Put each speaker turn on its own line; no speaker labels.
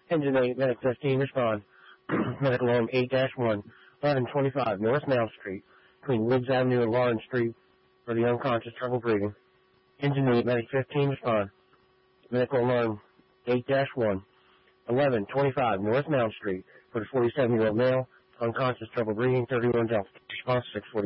Engine 8, Medic 15, respond. Medical alarm 8-1, 1125 North Mount Street, between Woods Avenue and Lawrence Street, for the unconscious, trouble breathing. Engine 8, Medic 15, respond. Medical alarm 8-1, 1125 North Mount Street, for the 47-year-old male, unconscious, trouble breathing, 31 Delta. Response 640.